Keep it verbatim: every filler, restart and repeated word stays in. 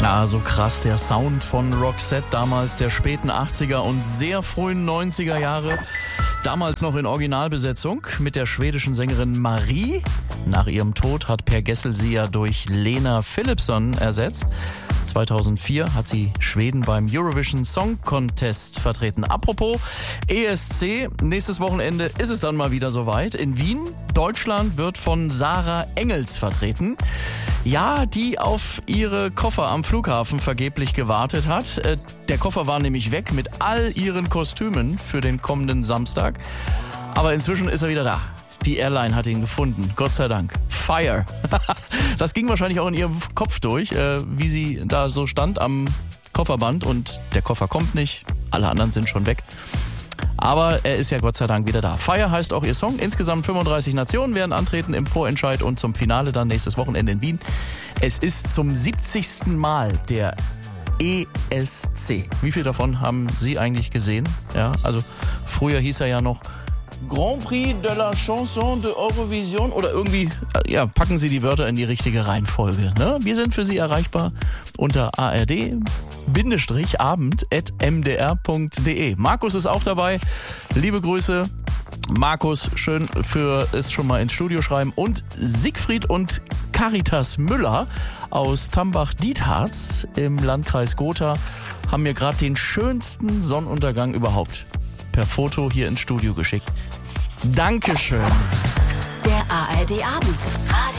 Ja, so krass der Sound von Roxette damals der späten achtziger und sehr frühen neunziger Jahre. Damals noch in Originalbesetzung mit der schwedischen Sängerin Marie. Nach ihrem Tod hat Per Gessle sie ja durch Lena Philipsson ersetzt. zweitausendvier hat sie Schweden beim Eurovision Song Contest vertreten. Apropos E S C, nächstes Wochenende ist es dann mal wieder soweit. In Wien, Deutschland wird von Sarah Engels vertreten. Ja, die auf ihre Koffer am Flughafen vergeblich gewartet hat. Der Koffer war nämlich weg mit all ihren Kostümen für den kommenden Samstag. Aber inzwischen ist er wieder da. Die Airline hat ihn gefunden, Gott sei Dank. Fire. Das ging wahrscheinlich auch in ihrem Kopf durch, wie sie da so stand am Kofferband und der Koffer kommt nicht, alle anderen sind schon weg. Aber er ist ja Gott sei Dank wieder da. Fire heißt auch ihr Song. Insgesamt fünfunddreißig Nationen werden antreten im Vorentscheid und zum Finale dann nächstes Wochenende in Wien. Es ist zum siebzigsten Mal der E S C. Wie viel davon haben Sie eigentlich gesehen? Ja, also früher hieß er ja noch Grand Prix de la Chanson de Eurovision oder irgendwie, ja, packen Sie die Wörter in die richtige Reihenfolge. Ne? Wir sind für Sie erreichbar unter a r d abend at m d r punkt d e. Markus ist auch dabei. Liebe Grüße. Markus, schön für es schon mal ins Studio schreiben. Und Siegfried und Caritas Müller aus Tambach-Dietharz im Landkreis Gotha haben mir gerade den schönsten Sonnenuntergang überhaupt per Foto hier ins Studio geschickt. Dankeschön. Der A R D Abend.